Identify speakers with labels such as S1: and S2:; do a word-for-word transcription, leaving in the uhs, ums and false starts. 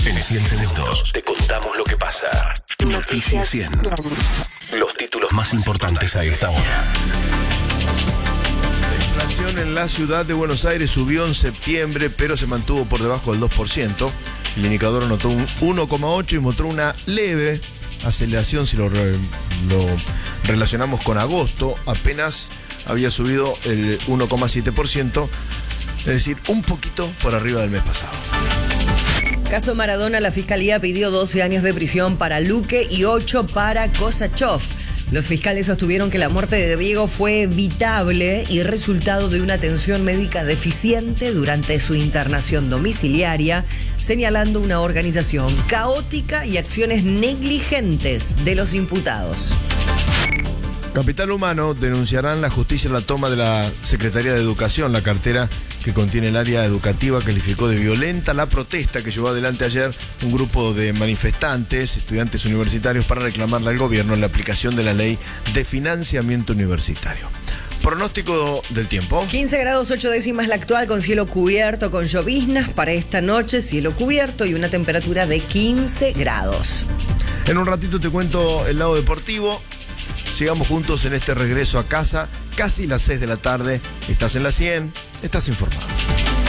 S1: En cien segundos te contamos lo que pasa. Noticias cien. Los títulos más importantes a esta hora.
S2: La inflación en la ciudad de Buenos Aires subió en septiembre, pero se mantuvo por debajo del dos por ciento. El indicador anotó un uno coma ocho y mostró una leve aceleración si lo, re, lo relacionamos con agosto. Apenas había subido el uno coma siete por ciento, es decir, un poquito por arriba del mes pasado.
S3: Caso Maradona, la Fiscalía pidió doce años de prisión para Luque y ocho para Kosachov. Los fiscales sostuvieron que la muerte de Diego fue evitable y resultado de una atención médica deficiente durante su internación domiciliaria, señalando una organización caótica y acciones negligentes de los imputados.
S2: Capital Humano denunciarán la justicia la toma de la Secretaría de Educación. La cartera que contiene el área educativa calificó de violenta la protesta que llevó adelante ayer un grupo de manifestantes, estudiantes universitarios, para reclamarle al gobierno la aplicación de la ley de financiamiento universitario. Pronóstico del tiempo.
S3: quince grados ocho décimas la actual, con cielo cubierto, con lloviznas. Para esta noche, cielo cubierto y una temperatura de quince grados.
S2: En un ratito te cuento el lado deportivo. Sigamos juntos en este regreso a casa, casi las seis de la tarde. Estás en la cien, estás informado.